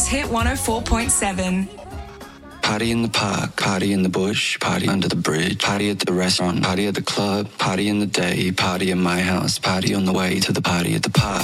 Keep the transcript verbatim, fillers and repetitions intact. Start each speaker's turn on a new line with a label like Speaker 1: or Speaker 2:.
Speaker 1: News Hit one oh four point seven.
Speaker 2: Party in the park, party in the bush, party under the bridge, party at the restaurant, party at the club, party in the day, party in my house, party on the way to the party at the park.